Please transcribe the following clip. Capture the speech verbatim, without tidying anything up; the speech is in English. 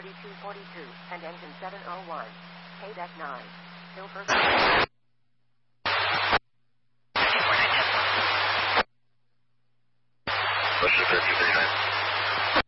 thirty-two forty-two, and engine seven oh one. K-Deck nine. Hilfer. Bush fifty thirty-nine.